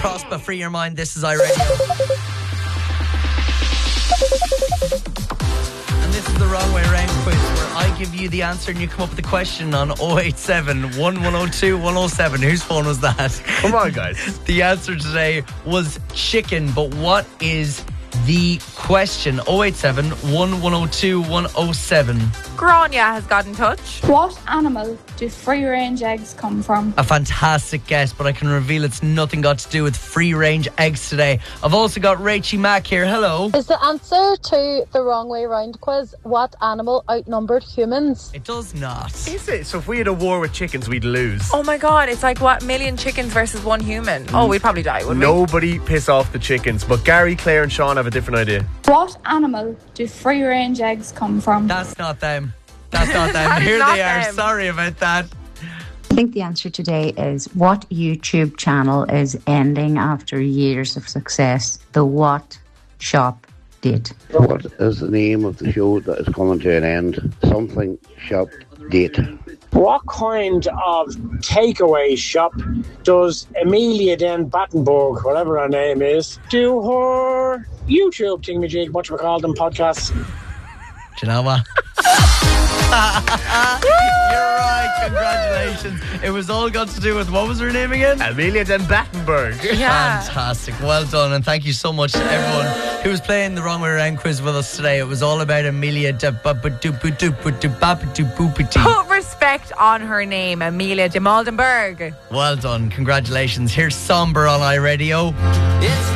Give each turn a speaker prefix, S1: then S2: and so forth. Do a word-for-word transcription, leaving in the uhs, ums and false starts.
S1: Prosper, free your mind. This is iRadio. And this is the wrong way around quiz, where I give you the answer and you come up with the question on oh eight seven, one one oh two, one oh seven. Whose phone was that?
S2: Come on, guys.
S1: The answer today was chicken, but what is the question? oh eight seven, one one oh two, one oh seven.
S3: Grania has got in touch.
S4: What animal do free-range eggs come from?
S1: A fantastic guess, but I can reveal it's nothing got to do with free-range eggs today. I've also got Rachie Mack here. Hello.
S5: Is the answer to the wrong way round quiz, what animal outnumbered humans?
S1: It does not.
S2: Is it? So if we had a war with chickens, we'd lose.
S3: Oh my god, it's like what, million chickens versus one human? Oh, we'd probably die, wouldn't we?
S2: Nobody piss off the chickens, but Gary, Claire and Sean have a different idea.
S4: What animal do free-range eggs come from?
S1: That's not them. That's not them.
S3: That is
S1: Here
S3: not
S1: they are.
S3: them.
S1: Sorry about that.
S6: I think the answer today is what YouTube channel is ending after years of success? The What Shop Date.
S7: What is the name of the show that is coming to an end? Something Shop Date.
S8: What kind of takeaway shop does Amelia Den Battenberg, whatever her name is, do her YouTube thingamajig, whatchamacallit them podcasts?
S1: Do you know what? You're right. Congratulations. It was all got to do with, what was her name again?
S2: Amelia Den Battenberg.
S3: Yeah.
S1: Fantastic. Well done. And thank you so much to everyone who was playing the wrong way around quiz with us today. It was all about Amelia de
S3: Put respect on her name, Amelia de Maldenberg.
S1: Well done. Congratulations. Here's Somber on iRadio. It's